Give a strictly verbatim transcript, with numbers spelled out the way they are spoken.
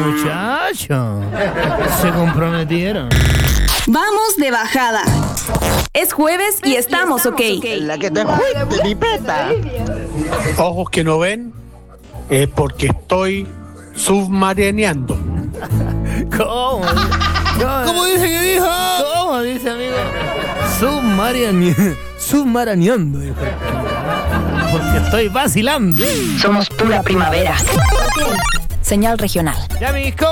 muchachos. Se comprometieron. Vamos de bajada. Es jueves y estamos ok. La que te fuiste, pipeta. Ojos que no ven es porque estoy submarineando. ¿Cómo? ¿Cómo, ¿Cómo dice que dijo? ¿Cómo dice, amigo? Submarineando. Submaraneando, dijo. Porque estoy vacilando. Somos pura primavera. Señal regional. Ya, mis